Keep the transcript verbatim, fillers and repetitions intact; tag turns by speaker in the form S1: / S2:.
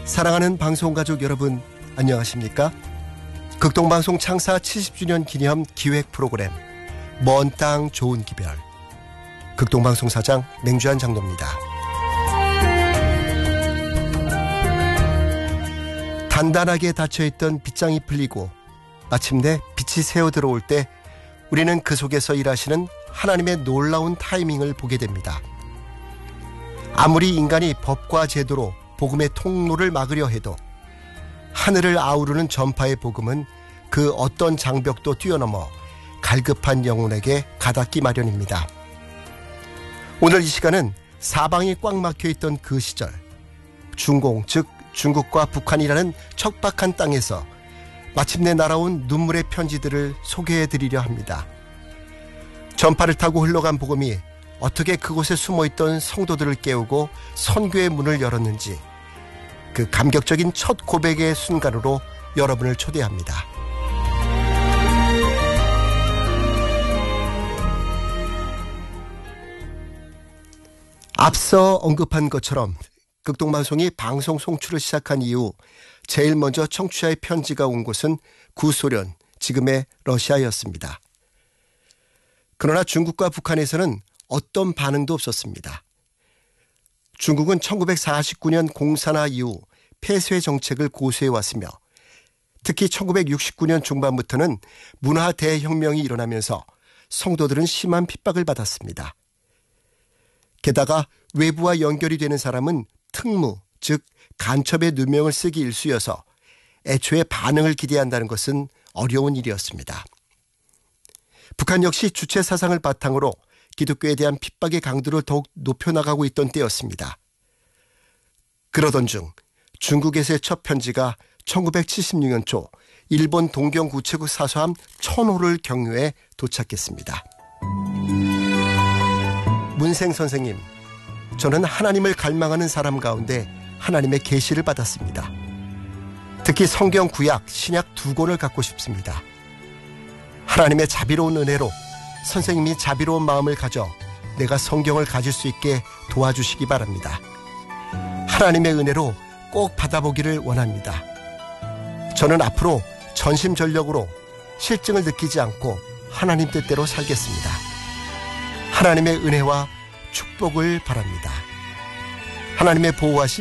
S1: 사랑하는 방송가족 여러분, 안녕하십니까? 극동방송 창사 칠십 주년 기념 기획 프로그램 먼 땅 좋은 기별, 극동방송 사장 맹주한 장로입니다. 단단하게 닫혀있던 빗장이 풀리고 마침내 빛이 새어 들어올 때 우리는 그 속에서 일하시는 하나님의 놀라운 타이밍을 보게 됩니다. 아무리 인간이 법과 제도로 복음의 통로를 막으려 해도 하늘을 아우르는 전파의 복음은 그 어떤 장벽도 뛰어넘어 갈급한 영혼에게 가닿기 마련입니다. 오늘 이 시간은 사방이 꽉 막혀있던 그 시절, 중공 즉 중국과 북한이라는 척박한 땅에서 마침내 날아온 눈물의 편지들을 소개해드리려 합니다. 전파를 타고 흘러간 복음이 어떻게 그곳에 숨어있던 성도들을 깨우고 선교의 문을 열었는지, 그 감격적인 첫 고백의 순간으로 여러분을 초대합니다. 앞서 언급한 것처럼 극동방송이 방송 송출을 시작한 이후 제일 먼저 청취자의 편지가 온 곳은 구소련, 지금의 러시아였습니다. 그러나 중국과 북한에서는 어떤 반응도 없었습니다. 중국은 천구백사십구 년 공산화 이후 폐쇄 정책을 고수해왔으며 특히 천구백육십구 년 중반부터는 문화 대혁명이 일어나면서 성도들은 심한 핍박을 받았습니다. 게다가 외부와 연결이 되는 사람은 특무, 즉 간첩의 누명을 쓰기 일쑤여서 애초에 반응을 기대한다는 것은 어려운 일이었습니다. 북한 역시 주체 사상을 바탕으로 기독교에 대한 핍박의 강도를 더욱 높여나가고 있던 때였습니다. 그러던 중 중국에서의 첫 편지가 천구백칠십육 년 초 일본 동경 우체국 사서함 천호를 경유해 도착했습니다. 문생 선생님, 저는 하나님을 갈망하는 사람 가운데 하나님의 계시를 받았습니다. 특히 성경 구약, 신약 두 권을 갖고 싶습니다. 하나님의 자비로운 은혜로 선생님이 자비로운 마음을 가져 내가 성경을 가질 수 있게 도와주시기 바랍니다. 하나님의 은혜로 꼭 받아보기를 원합니다. 저는 앞으로 전심전력으로 실증을 느끼지 않고 하나님 뜻대로 살겠습니다. 하나님의 은혜와 축복을 바랍니다. 하나님의 보호하심